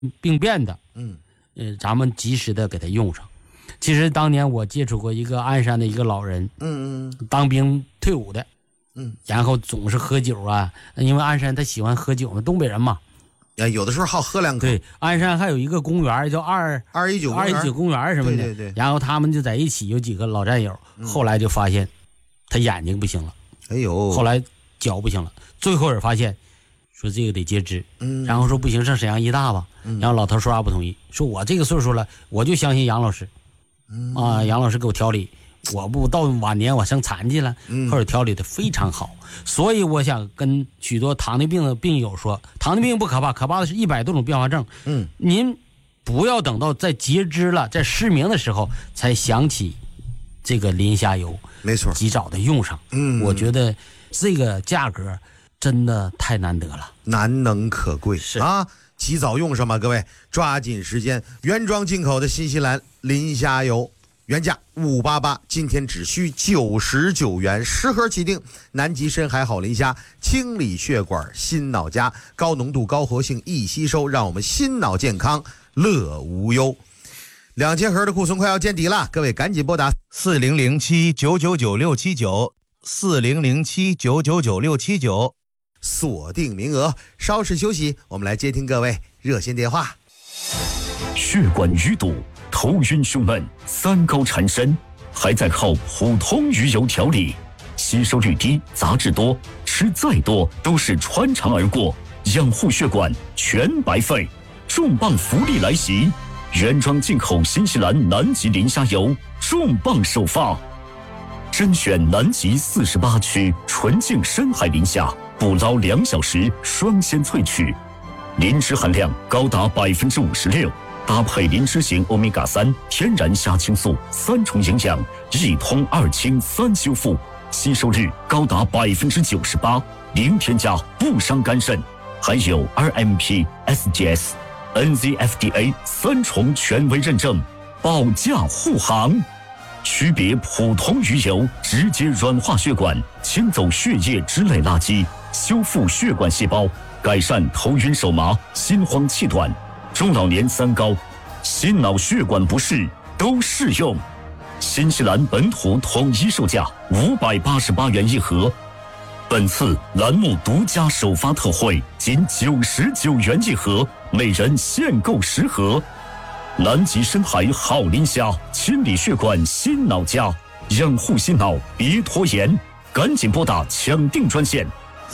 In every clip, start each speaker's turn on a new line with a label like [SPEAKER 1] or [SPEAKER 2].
[SPEAKER 1] 病变的，咱们及时的给他用上。其实当年我接触过一个鞍山的一个老人，当兵退伍的，然后总是喝酒啊，因为鞍山他喜欢喝酒嘛，东北人嘛，
[SPEAKER 2] 有的时候好喝两口。
[SPEAKER 1] 对，鞍山还有一个公园叫219公园什么的，
[SPEAKER 2] 对。
[SPEAKER 1] 然后他们就在一起，有几个老战友，后来就发现他眼睛不行了，后来脚不行了，最后也发现说这个得截肢，然后说不行，上沈阳医大吧，然后老头说啥不同意，说我这个岁数了，我就相信杨老师，杨老师给我调理，我不到晚年我生残疾了，或者调理的非常好。所以我想跟许多糖尿病的病友说，糖尿病不可怕，可怕的是100多种变化症。您不要等到在截肢了，在失明的时候才想起这个磷虾油，
[SPEAKER 2] 没错，
[SPEAKER 1] 及早的用上。我觉得这个价格真的太难得了，
[SPEAKER 2] 难能可贵
[SPEAKER 1] 是
[SPEAKER 2] 啊！及早用上吧，各位，抓紧时间。原装进口的新西兰磷虾油，原价588，今天只需99元，10盒起订。南极深海好磷虾，清理血管心脑加，高浓度高活性易吸收，让我们心脑健康乐无忧。2000盒的库存快要见底了，各位赶紧拨打
[SPEAKER 3] 4007-999679，4007-999679，
[SPEAKER 2] 锁定名额。稍事休息，我们来接听各位热线电话。
[SPEAKER 4] 血管淤堵、头晕胸闷、三高缠身，还在靠普通鱼油调理，吸收率低，杂质多，吃再多都是穿肠而过，养护血管全白费。重磅福利来袭，原装进口新西兰南极磷虾油重磅首发，甄选南极48区纯净深海磷虾，捕捞2小时双鲜萃取，磷脂含量高达56%，搭配磷脂型欧米伽3天然虾青素，3重营养，1通2清3修复，吸收率高达98%，零添加，不伤肝肾，还有 RMP、SGS、NZFDA 3重权威认证，保驾护航。区别普通鱼油，直接软化血管，清走血液之类垃圾，修复血管细胞，改善头晕手麻、心慌气短、中老年三高、心脑血管不适都适用。新西兰本土统一售价588元一盒，本次栏目独家首发特惠，仅99元一盒，每人限购10盒。南极深海好磷虾，清理血管心脑加，养护心脑别拖延，赶紧拨打抢订专线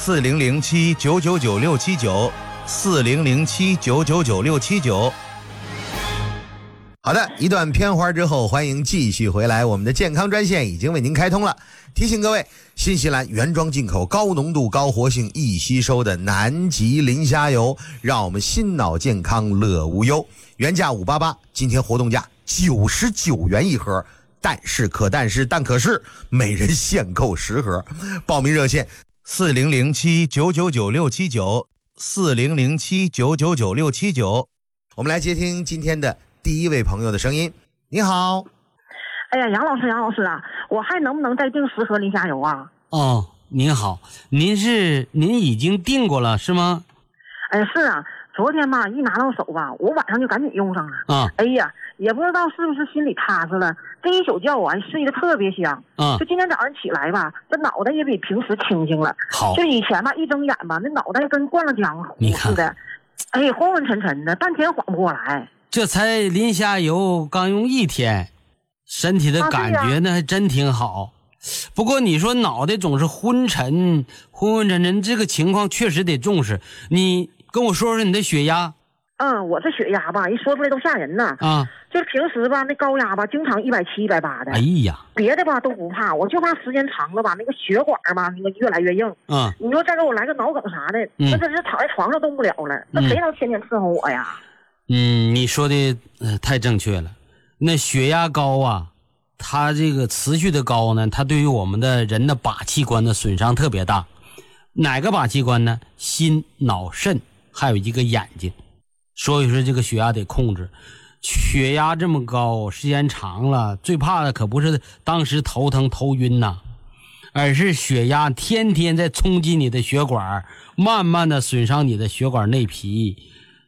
[SPEAKER 3] 4007-999679，4007-999679。
[SPEAKER 2] 好的，一段片花之后，欢迎继续回来。我们的健康专线已经为您开通了，提醒各位，新西兰原装进口高浓度高活性易吸收的南极磷虾油，让我们心脑健康乐无忧。原价588，今天活动价99元一盒，但是每人限购10盒。报名热线
[SPEAKER 3] 4007-999679，4007-999679。
[SPEAKER 2] 我们来接听今天的第一位朋友的声音。你好。
[SPEAKER 5] 哎呀，杨老师啊，我还能不能再订10盒磷虾油啊？
[SPEAKER 1] 哦，您好，您已经订过了是吗？
[SPEAKER 5] 哎，是啊，昨天吧一拿到手吧，我晚上就赶紧用上了。哎呀，也不知道是不是心里踏实了，这一宿觉睡得特别香。就今天早上起来吧，这脑袋也比平时清醒了。
[SPEAKER 1] 好，
[SPEAKER 5] 就以前吧一睁眼吧，那脑袋跟灌了浆似的，哎，昏昏沉沉的，半天缓不过来。
[SPEAKER 1] 这才磷虾油刚用1天，身体的感觉呢还真挺好。不过你说脑袋总是昏沉沉，这个情况确实得重视。你跟我说说你的血压。
[SPEAKER 5] 我这血压吧一说出来都吓人呢。就是平时吧那高压吧经常170、180的。
[SPEAKER 1] 哎呀，
[SPEAKER 5] 别的吧都不怕，我就怕时间长了吧那个血管吧那个越来越硬。你说再给我来个脑梗啥的，那这是躺在床上动不了了，那谁能天天伺候我呀？
[SPEAKER 1] 你说的太正确了。那血压高啊，它这个持续的高呢，它对于我们的人的靶器官的损伤特别大。哪个靶器官呢？心、脑、肾，还有一个眼睛。所以说这个血压得控制。血压这么高，时间长了，最怕的可不是当时头疼头晕呐，而是血压天天在冲击你的血管，慢慢的损伤你的血管内皮，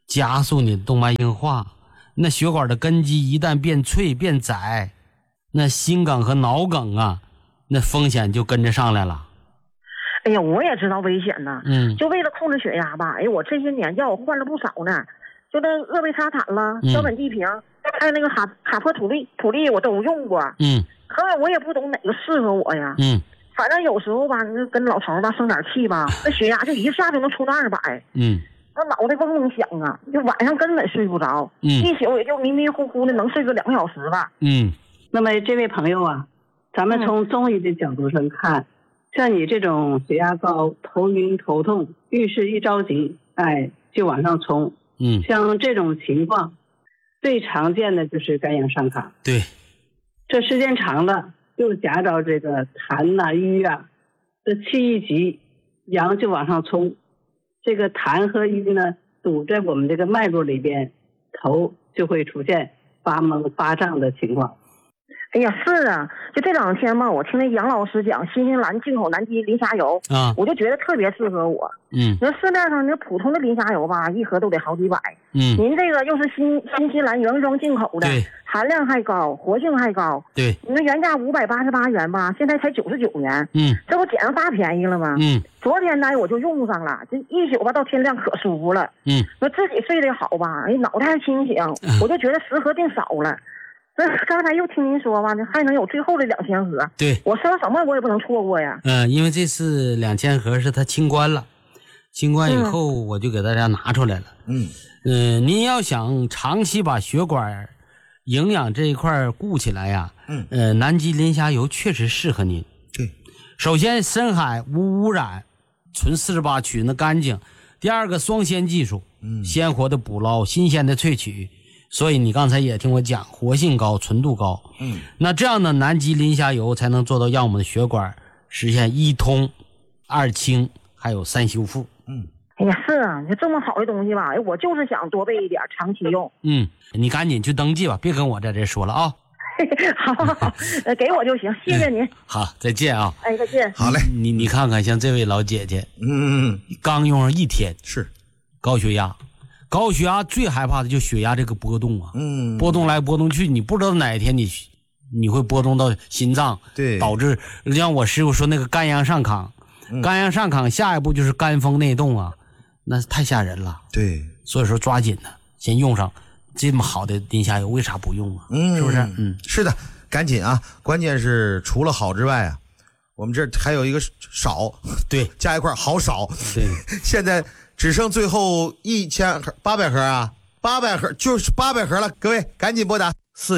[SPEAKER 1] 加速你的动脉硬化。那血管的根基一旦变脆变窄，那心梗和脑梗啊，那风险就跟着上来了。
[SPEAKER 5] 哎呀，我也知道危险呢。就为了控制血压吧，哎，我这些年药我换了不少呢，就那鄂贝沙坦了、硝苯地平，还有那个卡普土利我都用过。可我也不懂哪个适合我呀。反正有时候吧，你跟老头吧生点气吧，那血压就一下就能冲到200。那脑袋嗡嗡响啊，就晚上根本睡不着。一宿也就迷迷糊糊的能睡个2个小时吧。
[SPEAKER 6] 那么这位朋友啊，咱们从中医的角度上看，像你这种血压高、头晕头痛、遇事一着急，就往上冲。像这种情况，最常见的就是肝阳上亢。
[SPEAKER 1] 对，
[SPEAKER 6] 这时间长了，又夹着这个痰呐、瘀啊，这气一急，阳就往上冲。这个痰和瘀呢，堵在我们这个脉络里边，头就会出现发懵发胀的情况。
[SPEAKER 5] 哎呀，是啊，就这2天嘛，我听那杨老师讲新西兰进口南极磷虾油啊，我就觉得特别适合我。那市面上那普通的磷虾油吧，一盒都得好几百。您这个又是新西兰原装进口的，含量还高，活性还高。
[SPEAKER 1] 对，
[SPEAKER 5] 你们原价588元吧，现在才99元。这不捡上大便宜了吗？昨天呢我就用上了，这一宿吧到天亮可舒服了。那自己睡得好吧，哎，脑袋还清醒，我就觉得食盒变少了。那刚才又听您说吧，还能有最后的2000盒。
[SPEAKER 1] 对，
[SPEAKER 5] 我说什么我也不能错过呀。
[SPEAKER 1] 因为这次2000盒是他清关了，清关以后我就给大家拿出来了。您要想长期把血管营养这一块顾起来呀，南极磷虾油确实适合您。
[SPEAKER 2] 对，
[SPEAKER 1] 首先深海无污染，纯48取那干净。第二个双鲜技术，鲜活的捕捞，新鲜的萃取。所以你刚才也听我讲，活性高，纯度高。那这样的南极磷虾油才能做到让我们的血管实现1通、2清，还有3修复。
[SPEAKER 5] 哎呀，是啊，你这么好的东西吧，我就是想多备一点，长期用。
[SPEAKER 1] 你赶紧去登记吧，别跟我在这说了啊。
[SPEAKER 5] 好，给我就行，谢谢您。
[SPEAKER 1] 好，再见啊。
[SPEAKER 5] 哎，再见。
[SPEAKER 2] 好嘞，
[SPEAKER 1] 你看看，像这位老姐姐，刚用上1天，
[SPEAKER 2] 是
[SPEAKER 1] 高血压。高血压最害怕的就血压这个波动啊，波动来波动去，你不知道哪一天你会波动到心脏，
[SPEAKER 2] 对，
[SPEAKER 1] 导致像我师傅说那个肝阳上亢，肝阳上亢下一步就是肝风内动啊，那太吓人了。
[SPEAKER 2] 对，
[SPEAKER 1] 所以说抓紧呢，先用上这么好的磷虾油，为啥不用啊？是不是？
[SPEAKER 2] 是的，赶紧啊！关键是除了好之外啊，我们这还有一个少，
[SPEAKER 1] 对，
[SPEAKER 2] 加一块好少，
[SPEAKER 1] 对，
[SPEAKER 2] 现在。只剩最后800盒啊，800盒就是800盒了，各位赶紧拨打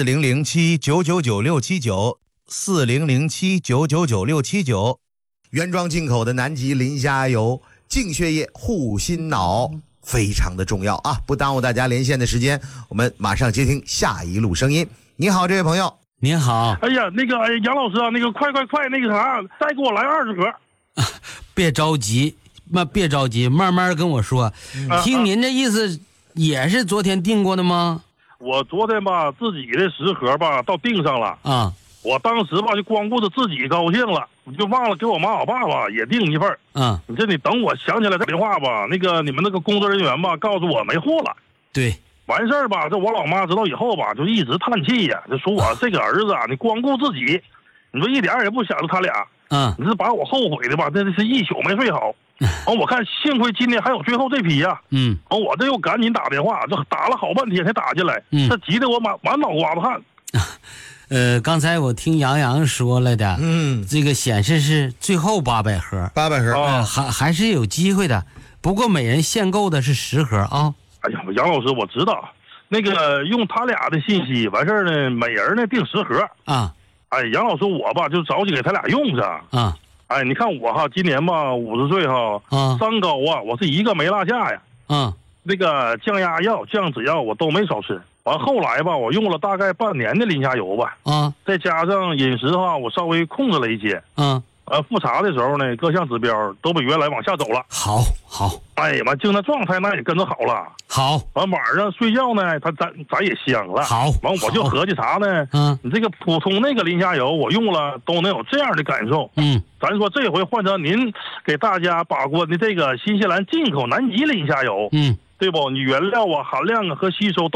[SPEAKER 3] 4007-999-679，4007-999-679，
[SPEAKER 2] 原装进口的南极磷虾油，净血液护心脑，非常的重要啊！不耽误大家连线的时间，我们马上接听下一路声音。你好，这位朋友。
[SPEAKER 1] 您好。
[SPEAKER 7] 哎呀，那个杨老师啊，那个快，那个啥，再给我来20盒。
[SPEAKER 1] 别着急。别着急，慢慢跟我说。听您这意思，也是昨天订过的吗？
[SPEAKER 7] 我昨天吧，自己的10盒吧，到订上了啊。我当时吧，就光顾着自己高兴了，我就忘了给我妈我爸吧也订一份。你这你等我想起来打电话吧，那个你们那个工作人员吧，告诉我没货了。
[SPEAKER 1] 对，
[SPEAKER 7] 完事儿吧，这我老妈知道以后吧，就一直叹气呀，就说我这个儿子啊，你光顾自己，你说一点也不想着他俩。你是把我后悔的吧？这是一宿没睡好。我看幸亏今天还有最后这批呀。我这又赶紧打电话，这打了好半天才打进来。这急得我满脑瓜子汗。
[SPEAKER 1] 刚才我听杨洋说了的，这个显示是最后800盒
[SPEAKER 2] ，800盒，
[SPEAKER 1] 还是有机会的。不过每人限购的是10盒啊。
[SPEAKER 7] 哎呀，杨老师，我知道，那个用他俩的信息，完事儿呢，每人呢订10盒啊。哎，杨老师，我吧就着急给他俩用上啊。哎，你看我哈，今年吧50岁哈，3高啊，我是一个没落下呀。那个降压药、降脂药我都没少吃。完后来吧，我用了大概半年的磷虾油吧，再加上饮食哈，我稍微控制了一些。复查的时候呢，各项指标都比原来往下走了。
[SPEAKER 1] 好，
[SPEAKER 7] 哎呀妈，精神状态那也跟着好了。
[SPEAKER 1] 好，
[SPEAKER 7] 完晚上睡觉呢，咱也香了。
[SPEAKER 1] 好，
[SPEAKER 7] 完我就合计啥呢？你这个普通那个磷虾油我用了都能有这样的感受。咱说这回换成您给大家把关的这个新西兰进口南极磷虾油。 对不？你原料啊、含量啊和吸收都